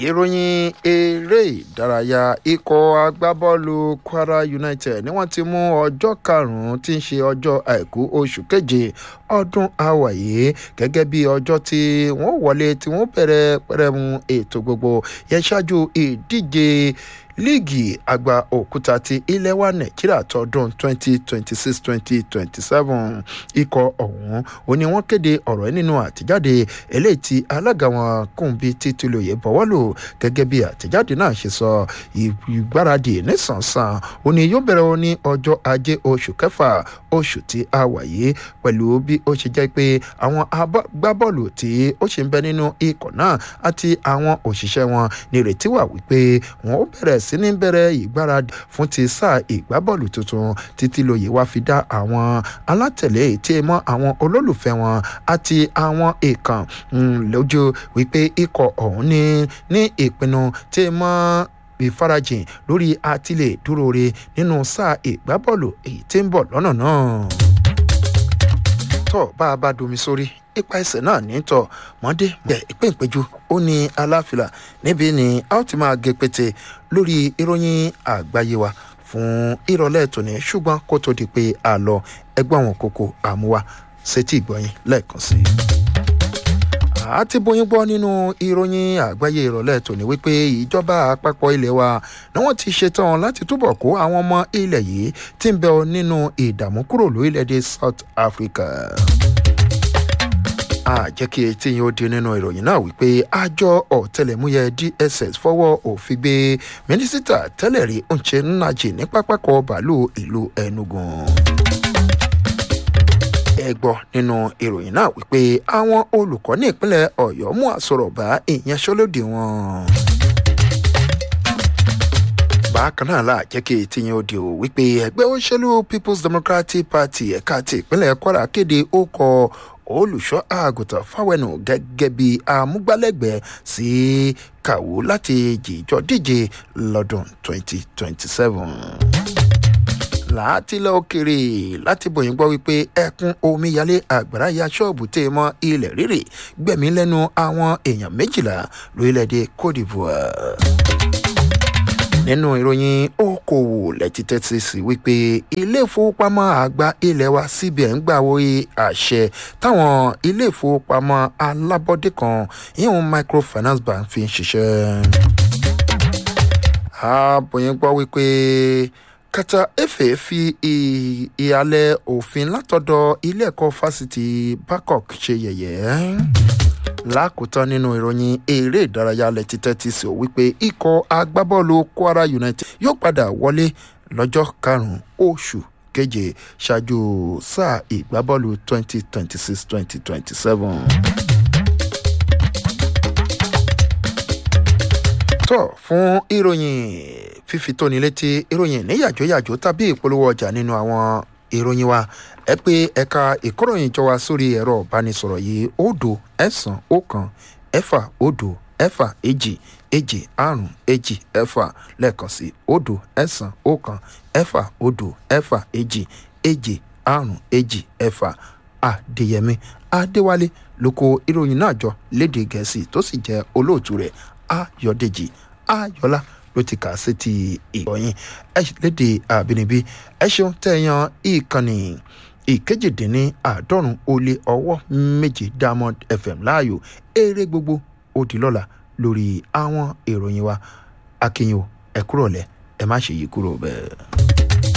ìròyìn eré ìdárayá ikọ̀ agbábọ́ọ̀lù Kwara United ni wọ́n ti mú ọjọ́ karùn-ún tí ń ṣe ọjọ́ àìkú oṣù keje ọdún àwàyé gẹ́gẹ́ bí ọjọ́ tí wọ́n wọlé tí wọ́n bẹ̀rẹ̀ pẹ̀rẹ̀mù ètò gbogbo yẹn ṣáájú ìdíje líìgì àgbà òkúta ti ilẹ̀ wa Nàìjíríà tọdún 2026-2027 ikọ̀ ọ̀hún ó ní wọ́n kéde ọ̀rọ̀ nínú àtẹ̀jáde eléyìí tí alága wọn Kúnbí Títílóyè bọ̀wọ́lù gẹ́gẹ́ bí àtẹ̀jáde náà ṣe sọ ìgbáradì nísànsàn ó ní yóò bẹ̀rẹ̀ ní ọjọ́ ajé oṣù kẹfà oṣù tí a wà yìí pẹ̀lú bí ó ṣe jẹ́ pé àwọn agbábọ́ọ̀lù tí ó ṣe ń bẹ nínú ikọ̀ náà àti àwọn òṣìṣẹ́ wọn nírètí wà wípé wọn ó bẹ̀rẹ̀ sí ní bẹ̀rẹ̀ ìgbáradì fún ti sáà ìgbábọ́ọ̀lù tuntun Títílóyè wá fi dá àwọn alátẹ̀lé tí mọ́ àwọn olólùfẹ́ wọn àti àwọn èèkàn lójú wípé ikọ̀ ọ̀hún ní ìpinnu tí mọ́ ìfarajìn lórí àtìlẹ̀ dúró re nínú sáà ìgbábọ́ọ̀lù èyí tí ń bọ̀ lọ́nà náà. tó bá a bá domi sórí ipa ẹsẹ̀ náà ní tọ̀ mọ́dé bẹ̀ ìpéǹpéjú ó ní aláfilà níbi ni a ó ti máa gé pété lórí ìròyìn àgbáyé wa fún ìrọ̀lẹ́ tòní ṣùgbọ́n kó tó di pé a lọ ẹgbẹ́ àwọn kókó àmúwá sétí ìgbọ̀nyìn lẹ́ẹ̀kan sí i. àti bóyin gbọ́ nínú ìròyìn àgbáyé ìrọ̀lẹ́ tòní wípé ìjọba àpapọ̀ ilẹ̀ wa ni wọ́n ti ṣetán láti túbọ̀ kó àwọn ọmọ ilẹ̀ yìí tí ń bẹ nínú ìdààmú kúrò lórílẹ̀‐èdè South Africa. jẹ́ kí etí yín ó di nínú ìròyìn náà wípé àjọ ọ̀tẹlẹ̀múyẹ́ DSS fọwọ́ òfin gbé mínísítà tẹ́lẹ̀ rí Nche Nnaji ní pápákọ̀ bàálù ìlú Enugu. ẹ gbọ́ nínú ìròyìn náà wípé àwọn olùkọ́ ní ìpínlẹ̀ Ọ̀yọ́ mú àsọ̀rọ̀ bá ìyanṣẹ́lódì wọn. bákan náà la jẹ́ kí etí yín ó di o wípé ẹgbẹ́ òṣèlú People's Democratic Party ẹ̀ka ti ìpínlẹ̀ Kwara kéde ó kọ olùṣọ́ àgùntàn Fáwẹ́nù gẹ́gẹ́ bí amúgbálẹ́gbẹ̀ẹ́ sí Kàwó láti jìjọ díje lọ́dún 2027. láti lọ òkèrè láti bòyìn gbọ́ wípé ẹkún omíyalé àgbàrá ya ṣọ́ọ̀bù tẹ̀ mọ́ ilẹ̀ rírì gbẹ̀mí lẹ́nu àwọn èèyàn 12 lórílẹ̀‐èdè Côte d'Ivoire. nínú ìròyìn okòwò lẹ́tí tẹ́tí sí wípé ilé ìfowópamọ́ àgbà ilé wa CBN gbà wọlé àṣẹ táwọn ilé ìfowópamọ́ alábọ́dé kan ìhun microfinance bank fi ń ṣiṣẹ́. àbòyìn gbọ́ wípé Kata Efe fi ìhàlẹ̀ òfin látọ̀dọ̀ ilé ẹ̀kọ́ fásitì Babcock ṣe yẹ̀yẹ́. lákòótán nínú ìròyìn eré ìdárayá lẹ́tí tẹ́tí sí wípé ikọ̀ agbábọ́ọ̀lù Kwara United yóò padà wọlé lọ́jọ́ karùn-ún oṣù keje ṣáájú sáà ìgbábọ́ọ̀lù 2026-2027. tó fún ìròyìn fífi tóni létí ìròyìn ní yàjóyàjó tàbí ìpolówó ọjà nínú àwọn ìròyìn wa ẹ pé ẹ̀ka ìkóròyìn jọ wá sórí ẹ̀rọ ìbánisọ̀rọ̀ yìí 091-2-2-2 lẹ́ẹ̀kan sí 091-2-2-2 Adéyẹmí Adéwálé ló kó ìròyìn náà jọ lédè Gẹ̀ẹ́sì tó sì jẹ́ olóòtú rẹ̀ Ayọ̀dèjì Ayọ̀lá ló ti kà sí ti ìgbọ̀nyìn lédè àbínibí ẹ ṣeun tẹ̀yàn ìkànnì ìkejì-dín-ní-àádọ́rùn-ún-ó-lé-ọwọ́-méje Diamond FM láàyò eré gbogbo ó di lọ́la lórí àwọn ìròyìn wa akínyìn ẹ kúrò lẹ́ ẹ má ṣe yí kúrò bẹ́ẹ̀.